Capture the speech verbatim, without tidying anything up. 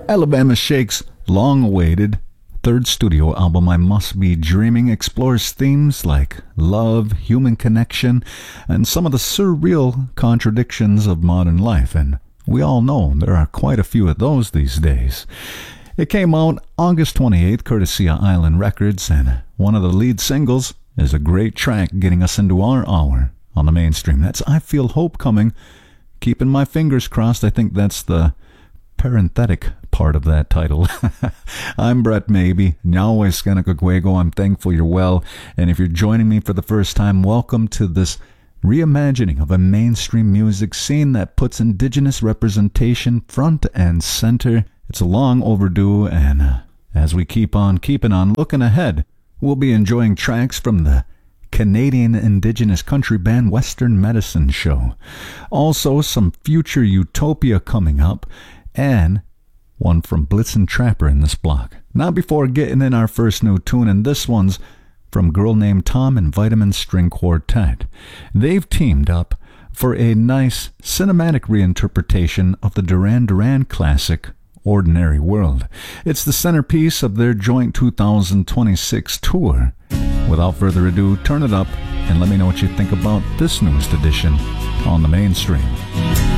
Alabama Shake's long-awaited third studio album, I Must Be Dreaming, explores themes like love, human connection, and some of the surreal contradictions of modern life, and we all know there are quite a few of those these days. It came out August twenty-eighth, courtesy of Island Records, and one of the lead singles is a great track getting us into our hour on the mainstream. That's I Feel Hope Coming. Keeping my fingers crossed, I think that's the parenthetic part of that title. I'm Brett Maybe. Nyawes Kanakakwego. I'm thankful you're well. And if you're joining me for the first time, welcome to this reimagining of a mainstream music scene that puts Indigenous representation front and center. It's long overdue, and uh, as we keep on keeping on looking ahead, we'll be enjoying tracks from the Canadian Indigenous country band Western Medicine Show. Also, some future Utopia coming up, and one from Blitzen Trapper in this block. Not before getting in our first new tune, and this one's from Girl Named Tom and Vitamin String Quartet. They've teamed up for a nice cinematic reinterpretation of the Duran Duran classic Ordinary World. It's the centerpiece of their joint two thousand twenty-six tour. Without further ado, turn it up and let me know what you think about this newest edition on the mainstream.